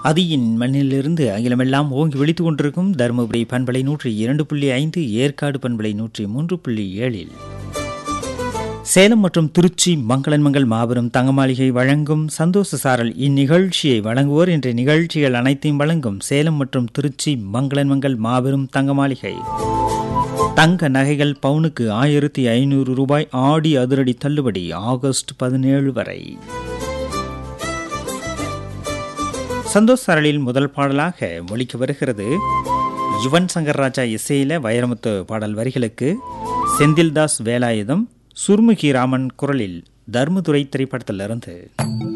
அதியின் மண்ணிலிருந்து அகிலமெல்லாம் ஓங்கி வெளித்துக் கொண்டிருக்கும் தருமபுரி பண்பலை 102.5, ஏற்காடு பண்பலை 103.7. சேலம் மற்றும் திருச்சி மங்களன் மங்கள் மாபெரும் தங்க மாளிகை வழங்கும் சந்தோஷ சாரல். இந்நிகழ்ச்சியை வழங்குவோர் இன்றைய நிகழ்ச்சிகள் அனைத்தையும் வழங்கும் சேலம் மற்றும் திருச்சி மங்களன் மங்கள் மாபெரும் தங்க மாளிகை. தங்க நகைகள் பவுனுக்கு 1500 ரூபாய் ஆடி அதிரடி தள்ளுபடி ஆகஸ்ட் 17 வரை. சந்தோஷ் சாரலில் முதல் பாடலாக ஒலிக்க வருகிறது யுவன் சங்கர் ராஜா இசையில வைரமுத்து பாடல் வரிகளுக்கு செந்தில்தாஸ் வேலாயுதம், சுர்முகி ராமன் குரலில் தர்மதுரை திரைப்படத்திலிருந்து.